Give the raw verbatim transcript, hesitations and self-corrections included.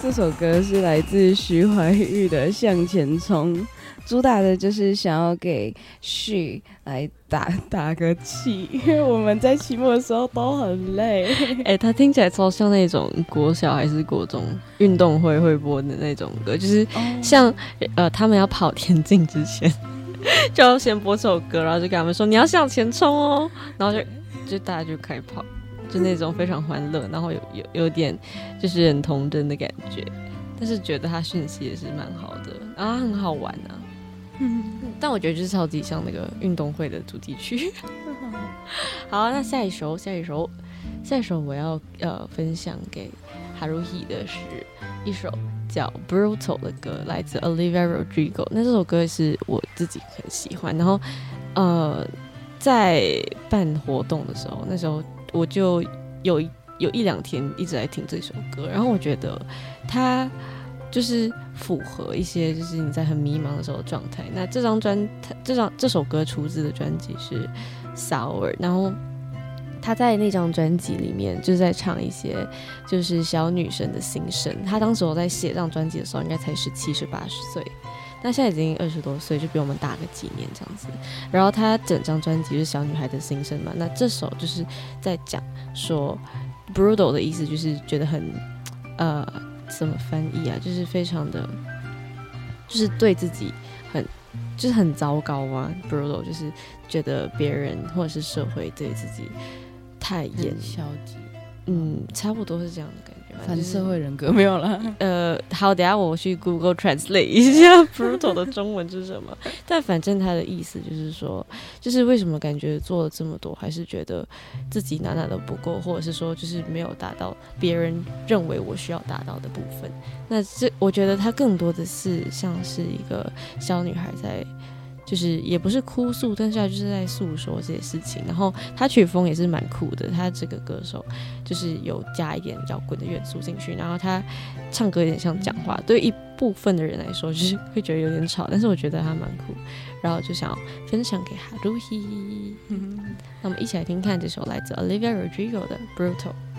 这首歌是来自徐怀钰的《向前冲》，主打的就是想要给旭来打打个气，因为我们在期末的时候都很累。 哎、欸，他听起来超像那种国小还是国中运动会会播的那种歌，就是像、oh. 呃他们要跑田径之前，就要先播这首歌，然后就跟他们说你要向前冲哦，然后就就大家就开跑。就那种非常欢乐，然后有有有点就是很童真的感觉，但是觉得他讯息也是蛮好的，然后很好玩啊。嗯，但我觉得就是超级像那个运动会的主题曲。好，那下一首，下一首，下一首我要呃分享给 Haruhi 的是一首叫 Brutal 的歌，来自 Olivia Rodrigo。那这首歌是我自己很喜欢，然后呃在办活动的时候，那时候。我就有有一两天一直在听这首歌，然后我觉得它就是符合一些就是你在很迷茫的时候的状态。那这张专这张这首歌出自的专辑是 Sour， 然后他在那张专辑里面就是在唱一些就是小女生的心声。他当时我在写这张专辑的时候，应该才十七、十八十岁。那现在已经二十多岁，就比我们大个几年这样子。然后他整张专辑是小女孩的心声嘛，那这首就是在讲说 brutal 的意思就是觉得很呃怎么翻译啊，就是非常的就是对自己很就是很糟糕啊， brutal 就是觉得别人或者是社会对自己太严消极， 嗯，差不多是这样的感觉。 反社会人格没有啦。 呃，好，等一下我去 Google Translate 一下 brutal 的中文是什么。但反正他的意思就是说，就是为什么感觉做了这么多，还是觉得自己哪哪都不够，或者是说就是没有达到别人认为我需要达到的部分。那这我觉得他更多的是像是一个小女孩在。就是也不是哭诉，但是他就是在诉说这些事情。然后他曲风也是蛮酷的，他这个歌手就是有加一点摇滚的元素进去，然后他唱歌有点像讲话，对一部分的人来说就是会觉得有点吵，但是我觉得他蛮酷，然后就想要分享给 Haruhi。那我们一起来听看这首来自 Olivia Rodrigo 的 Brutal。